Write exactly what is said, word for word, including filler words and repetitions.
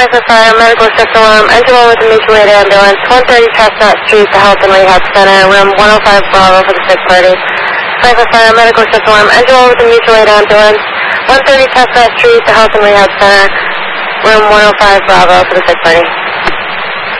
Franklin Fire, medical shift alarm, engine one with a mutual aid ambulance, one thirty Chestnut Street, the Health and Rehab Center, room one oh five Bravo for the sick party. Franklin Fire, medical shift alarm, engine one with a mutual aid ambulance, one thirty Chestnut Street, the Health and Rehab Center, room one oh five Bravo for the sick party.